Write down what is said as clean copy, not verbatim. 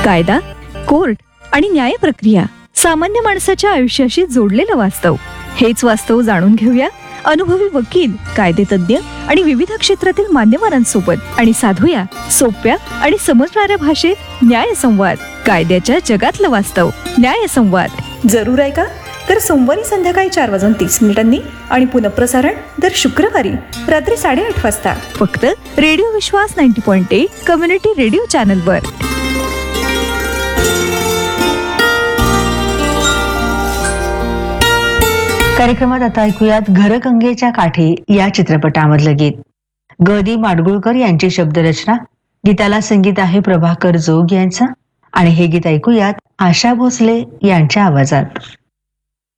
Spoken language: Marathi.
कायदा, कोर्ट आणि न्याय प्रक्रिया, सामान्य माणसाच्या आयुष्याशी जोडलेलं वास्तव. हेच वास्तव जाणून घेऊया अनुभवी वकील, कायदेतज्ञ आणि विविध क्षेत्रातील मान्यवरांसोबत आणि साधूया सोप्या आणि समजणाऱ्या भाषेत न्यायसंवाद. कायद्याच्या जगातलं वास्तव. न्यायसंवाद जरूर ऐका. तर सोमवारी संध्याकाळी 4:30 आणि पुनःप्रसारण दर शुक्रवारी रात्री 8:30 वाजता फक्त रेडिओ विश्वास 90.8 कम्युनिटी रेडिओ चॅनलवर. कार्यक्रमात आता ऐकूयात घरगंगेच्या काठी या चित्रपटामधलं गीत. ग दी माडगुळकर यांची शब्दरचना, गीताला संगीत आहे प्रभाकर जोग यांचं आणि हे गीत ऐकूयात आशा भोसले यांच्या आवाजात.